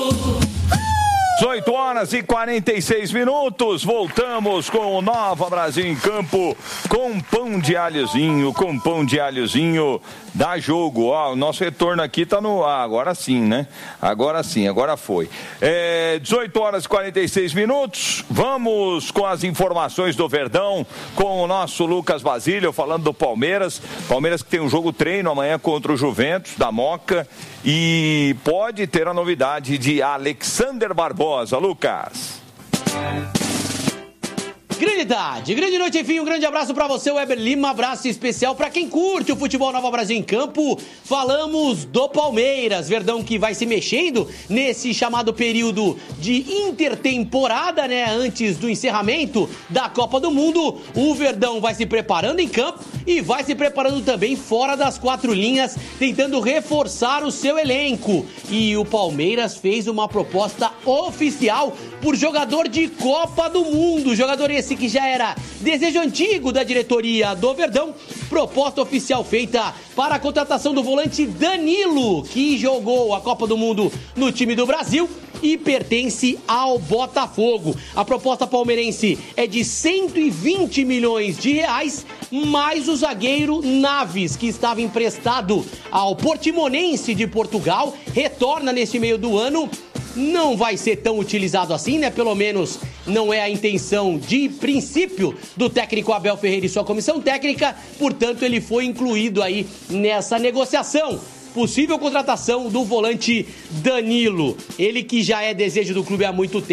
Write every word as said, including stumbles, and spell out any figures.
dezoito horas e quarenta e seis minutos, voltamos com o Nova Brasil em Campo, com pão de alhozinho, com pão de alhozinho, dá jogo, ó, o nosso retorno aqui tá no, ah, agora sim, né, agora sim, agora foi, é, dezoito horas e quarenta e seis minutos, vamos com as informações do Verdão, com o nosso Lucas Basílio, falando do Palmeiras, Palmeiras que tem um jogo treino amanhã contra o Juventus, da Moca, e pode ter a novidade de Alexander Barbosa. Lucas. Grande tarde, grande noite, enfim, um grande abraço pra você, Weber Lima, abraço especial pra quem curte o futebol Nova Brasil em Campo. Falamos do Palmeiras, Verdão que vai se mexendo nesse chamado período de intertemporada, né, antes do encerramento da Copa do Mundo. O Verdão vai se preparando em campo e vai se preparando também fora das quatro linhas, tentando reforçar o seu elenco. E o Palmeiras fez uma proposta oficial por jogador de Copa do Mundo, jogador esse que já era desejo antigo da diretoria do Verdão. Proposta oficial feita para a contratação do volante Danilo, que jogou a Copa do Mundo no time do Brasil e pertence ao Botafogo. A proposta palmeirense é de cento e vinte milhões de reais, mais o zagueiro Naves, que estava emprestado ao Portimonense de Portugal, retorna neste meio do ano. Não vai ser tão utilizado assim, né? Pelo menos não é a intenção de princípio do técnico Abel Ferreira e sua comissão técnica, portanto ele foi incluído aí nessa negociação. Possível contratação do volante Danilo, ele que já é desejo do clube há muito tempo.